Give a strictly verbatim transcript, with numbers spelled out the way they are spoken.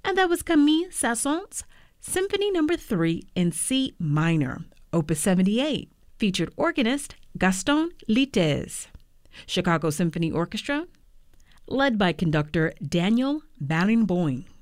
And that was Camille Saint-Saëns' Symphony Number three in C minor, Opus seventy-eight, featured organist Gaston Littez. Chicago Symphony Orchestra, led by conductor Daniel Barenboim.